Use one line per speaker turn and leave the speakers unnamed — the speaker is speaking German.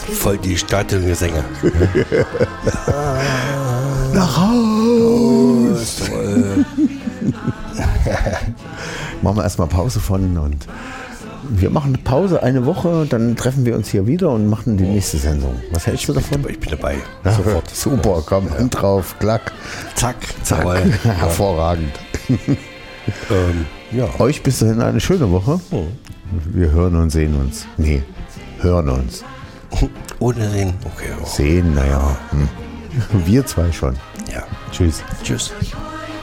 Voll die Stadiongesänge.
Nach Haus!
Toll.
Machen wir erstmal Pause von und wir machen eine Pause, eine Woche, dann treffen wir uns hier wieder und machen die nächste Sendung. Was hältst du davon?
Ich bin dabei.
Ja,
Sofort.
Super, komm, Hand drauf, klack.
Zack.
Zack.
Jawohl.
Hervorragend.
Ja.
Euch bis dahin eine schöne Woche. Wir hören und sehen uns. Nee, hören uns.
Ohne sehen. Okay.
Sehen, naja. Wir zwei schon.
Ja.
Tschüss.
Tschüss.